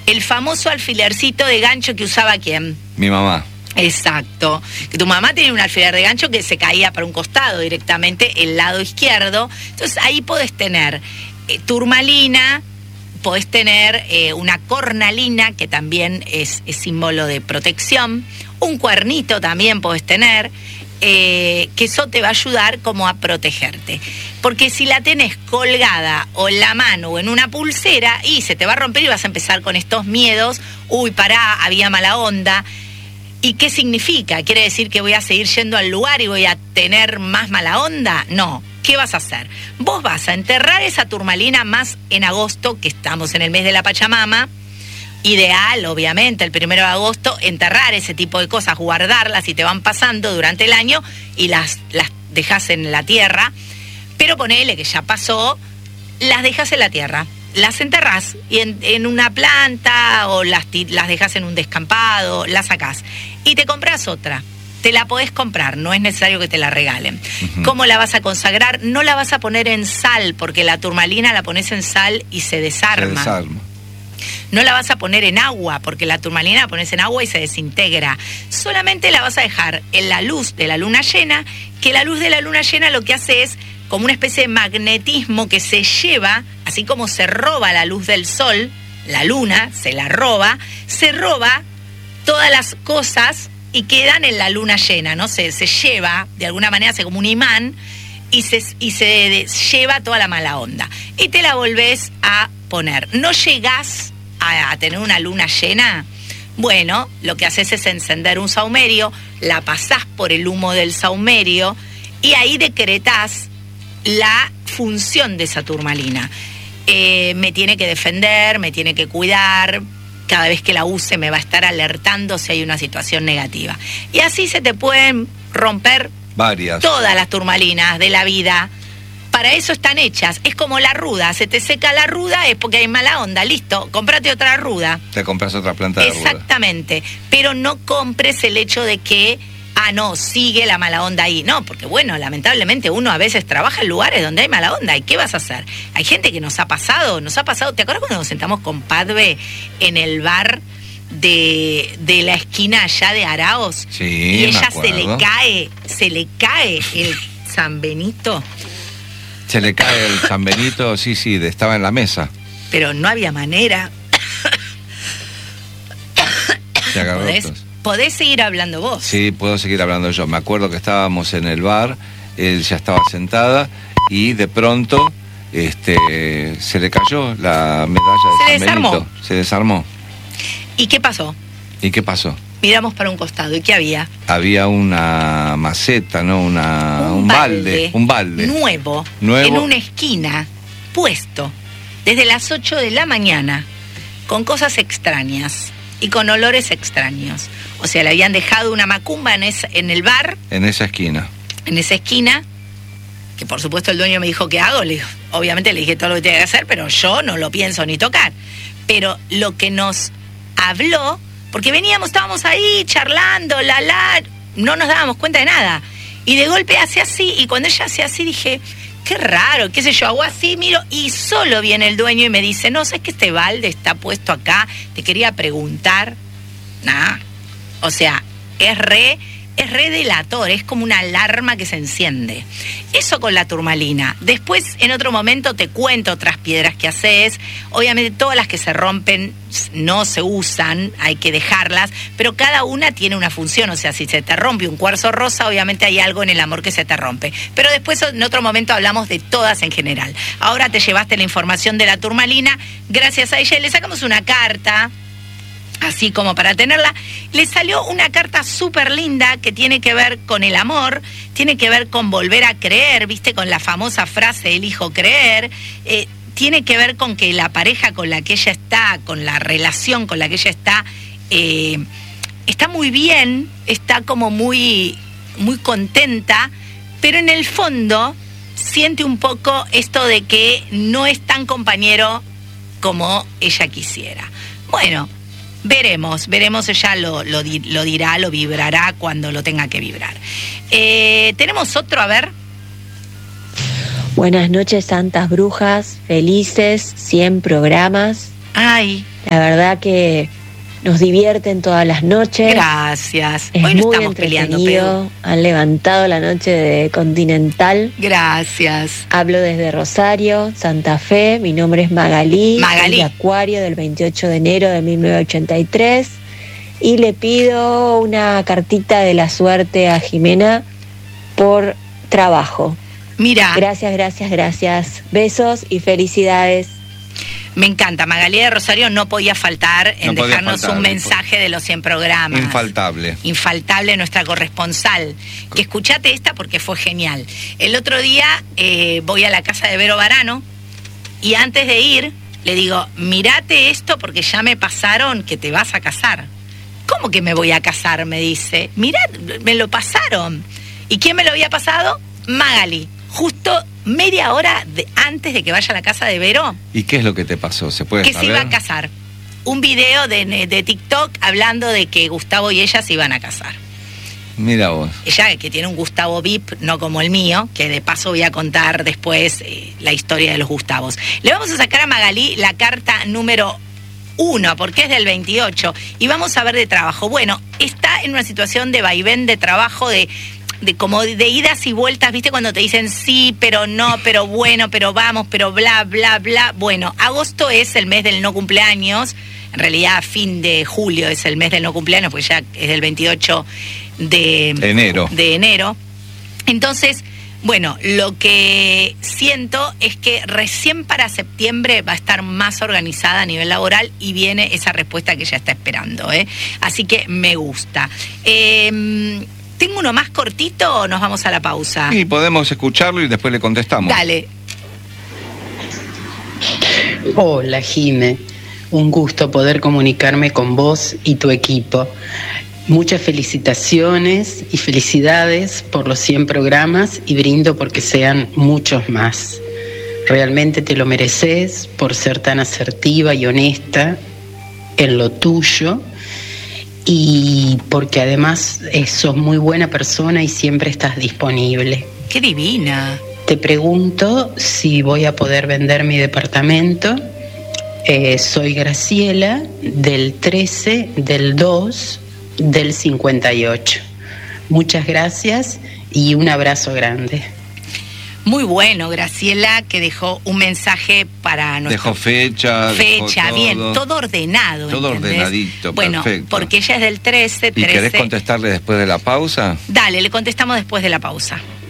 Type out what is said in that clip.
El famoso alfilercito de gancho que usaba ¿quién? Mi mamá. Exacto. Que tu mamá tenía un alfiler de gancho que se caía para un costado directamente, el lado izquierdo. Entonces ahí podés tener turmalina, podés tener una cornalina, que también es símbolo de protección. Un cuernito también podés tener, que eso te va a ayudar como a protegerte. Porque si la tenés colgada o en la mano o en una pulsera, y se te va a romper y vas a empezar con estos miedos. Uy, pará, había mala onda. ¿Y qué significa? ¿Quiere decir que voy a seguir yendo al lugar y voy a tener más mala onda? No. ¿Qué vas a hacer? Vos vas a enterrar esa turmalina más en agosto, que estamos en el mes de la Pachamama. Ideal, obviamente, el 1 de agosto, enterrar ese tipo de cosas, guardarlas y te van pasando durante el año y las dejas en la tierra. Pero ponele que ya pasó, las dejas en la tierra. Las enterrás y en una planta o las dejas en un descampado, las sacás y te compras otra. Te la podés comprar, no es necesario que te la regalen. Uh-huh. ¿Cómo la vas a consagrar? No la vas a poner en sal, porque la turmalina la pones en sal y se desarma. No la vas a poner en agua, porque la turmalina la pones en agua y se desintegra. Solamente la vas a dejar en la luz de la luna llena, que la luz de la luna llena lo que hace es como una especie de magnetismo que se lleva, así como se roba la luz del sol, la luna se la roba, se roba todas las cosas y quedan en la luna llena, ¿no? Se lleva, de alguna manera, hace como un imán y se lleva toda la mala onda. Y te la volvés a poner. ¿No llegás a tener una luna llena? Bueno, lo que haces es encender un saumerio, la pasás por el humo del saumerio y ahí decretás la función de esa turmalina. Me tiene que defender, me tiene que cuidar, cada vez que la use me va a estar alertando si hay una situación negativa. Y así se te pueden romper todas las turmalinas de la vida. Para eso están hechas. Es como la ruda. Se te seca la ruda, es porque hay mala onda. Listo, cómprate otra ruda. Te compras otra planta de ruda. Exactamente. Pero no compres el hecho de que no, sigue la mala onda ahí. No, porque bueno, lamentablemente uno a veces trabaja en lugares donde hay mala onda. ¿Y qué vas a hacer? Hay gente que nos ha pasado. ¿Te acuerdas cuando nos sentamos con Padre en el bar de la esquina allá de Araos? Sí, y ella se le cae el San Benito. Se le cae el San Benito, sí, estaba en la mesa. Pero no había manera. Se agarró. ¿Podés seguir hablando vos? Sí, puedo seguir hablando yo. Me acuerdo que estábamos en el bar, él ya estaba sentada y de pronto se le cayó la medalla de San Benito. Se desarmó. ¿Y qué pasó? Miramos para un costado. ¿Y qué había? Había una maceta, ¿no? Un balde. Un balde. Nuevo. En una esquina, puesto, desde las 8 de la mañana, con cosas extrañas y con olores extraños. O sea, le habían dejado una macumba en el bar. En esa esquina. Que por supuesto el dueño me dijo, ¿qué hago? Obviamente le dije todo lo que tenía que hacer, pero yo no lo pienso ni tocar. Pero lo que nos habló, porque estábamos ahí charlando, no nos dábamos cuenta de nada. Y de golpe hace así, y cuando ella hace así dije, qué raro, qué sé yo, hago así, miro, y solo viene el dueño y me dice, no, ¿sabes que este balde está puesto acá? Te quería preguntar. O sea, es re delator, es como una alarma que se enciende. Eso con la turmalina. Después, en otro momento, te cuento otras piedras que haces. Obviamente, todas las que se rompen no se usan, hay que dejarlas, pero cada una tiene una función. O sea, si se te rompe un cuarzo rosa, obviamente hay algo en el amor que se te rompe. Pero después, en otro momento, hablamos de todas en general. Ahora te llevaste la información de la turmalina. Gracias a ella le sacamos una carta, así como para tenerla. Le salió una carta súper linda que tiene que ver con el amor, tiene que ver con volver a creer, ¿viste? Con la famosa frase, elijo creer. Tiene que ver con que la pareja con la que ella está, con la relación con la que ella está muy bien, está como muy, muy contenta, pero en el fondo siente un poco esto de que no es tan compañero como ella quisiera. Bueno, veremos, ella lo dirá, lo vibrará cuando lo tenga que vibrar. Tenemos otro, a ver. Buenas noches, santas brujas, felices 100 programas. Ay, La verdad que nos divierten todas las noches. Gracias. Es Hoy no muy estamos peleando, entretenido. Peu. Han levantado la noche de Continental. Gracias. Hablo desde Rosario, Santa Fe. Mi nombre es Magalí. Magalí. Soy de Acuario del 28 de enero de 1983. Y le pido una cartita de la suerte a Jimena por trabajo. Mira. Gracias, gracias, gracias. Besos y felicidades. Me encanta. Magalí de Rosario no podía faltar en dejarnos un mensaje de los 100 programas. Infaltable. Infaltable, nuestra corresponsal. Que escuchate esta porque fue genial. El otro día voy a la casa de Vero Varano y antes de ir le digo, mirate esto porque ya me pasaron que te vas a casar. ¿Cómo que me voy a casar? Me dice. Mirá, me lo pasaron. ¿Y quién me lo había pasado? Magalí. Justo media hora antes de que vaya a la casa de Vero. ¿Y qué es lo que te pasó? ¿Se puede que saber? Se iba a casar. Un video de TikTok hablando de que Gustavo y ella se iban a casar. Mira vos. Ella que tiene un Gustavo VIP, no como el mío, que de paso voy a contar después la historia de los Gustavos. Le vamos a sacar a Magalí la carta número 1, porque es del 28, y vamos a ver de trabajo. Bueno, está en una situación de vaivén de trabajo, de como de idas y vueltas, ¿viste? Cuando te dicen sí, pero no, pero bueno, pero vamos, pero bla, bla, bla. Bueno, agosto es el mes del no cumpleaños. En realidad, fin de julio es el mes del no cumpleaños, porque ya es del 28 de enero. Entonces, bueno, lo que siento es que recién para septiembre va a estar más organizada a nivel laboral y viene esa respuesta que ella está esperando, ¿eh? Así que me gusta. ¿Tengo uno más cortito o nos vamos a la pausa? Sí, podemos escucharlo y después le contestamos. Dale. Hola, Jime. Un gusto poder comunicarme con vos y tu equipo. Muchas felicitaciones y felicidades por los 100 programas y brindo porque sean muchos más. Realmente te lo mereces por ser tan asertiva y honesta en lo tuyo. Y porque además sos muy buena persona y siempre estás disponible. ¡Qué divina! Te pregunto si voy a poder vender mi departamento. Soy Graciela, del 13 del 2 del 58. Muchas gracias y un abrazo grande. Muy bueno, Graciela, que dejó un mensaje para nosotros. Dejó fecha, bien, todo. Todo ordenado. Todo ¿entendés? ordenadito, bueno, perfecto. Porque ella es del 13. ¿Y querés contestarle después de la pausa? Dale, le contestamos después de la pausa.